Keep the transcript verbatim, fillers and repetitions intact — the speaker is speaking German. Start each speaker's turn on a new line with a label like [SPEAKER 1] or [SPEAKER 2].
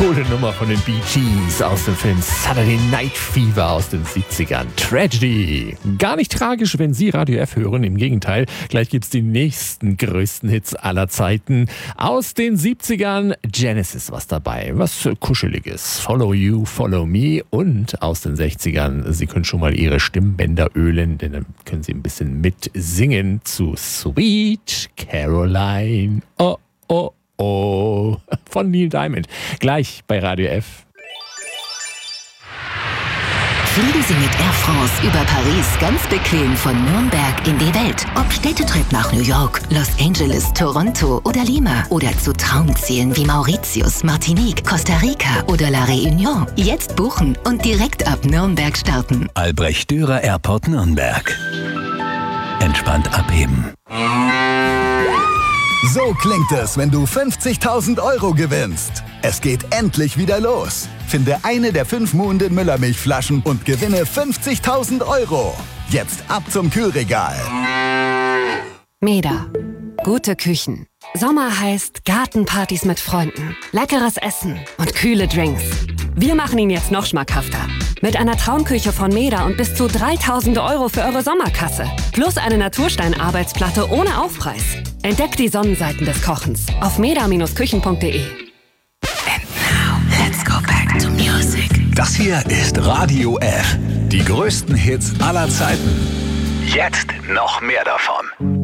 [SPEAKER 1] coole Nummer von den Bee Gees aus dem Film Saturday Night Fever aus den siebzigern. Tragedy. Gar nicht tragisch, wenn Sie Radio F hören. Im Gegenteil, gleich gibt's die nächsten größten Hits aller Zeiten. Aus den siebzigern Genesis was dabei. Was Kuscheliges. Follow You, Follow Me. Und aus den sechzigern, Sie können schon mal Ihre Stimmbänder ölen, denn dann können Sie ein bisschen mitsingen zu Sweet Caroline. Oh, oh, oh. Von Neil Diamond. Gleich bei Radio F.
[SPEAKER 2] Fliegen Sie mit Air France über Paris ganz bequem von Nürnberg in die Welt. Ob Städtetrip nach New York, Los Angeles, Toronto oder Lima. Oder zu Traumzielen wie Mauritius, Martinique, Costa Rica oder La Réunion. Jetzt buchen und direkt ab Nürnberg starten.
[SPEAKER 3] Albrecht Dürer Airport Nürnberg. Entspannt abheben.
[SPEAKER 4] So klingt es, wenn du fünfzigtausend Euro gewinnst. Es geht endlich wieder los. Finde eine der fünf Muhnden Müllermilchflaschen und gewinne fünfzigtausend Euro. Jetzt ab zum Kühlregal.
[SPEAKER 5] Meda. Gute Küchen. Sommer heißt Gartenpartys mit Freunden, leckeres Essen und kühle Drinks. Wir machen ihn jetzt noch schmackhafter. Mit einer Traumküche von Meda und bis zu dreitausend Euro für eure Sommerkasse. Plus eine Naturstein-Arbeitsplatte ohne Aufpreis. Entdeckt die Sonnenseiten des Kochens auf meda Bindestrich küchen punkt de.
[SPEAKER 2] And now, let's go back to music.
[SPEAKER 3] Das hier ist Radio F. Die größten Hits aller Zeiten. Jetzt noch mehr davon.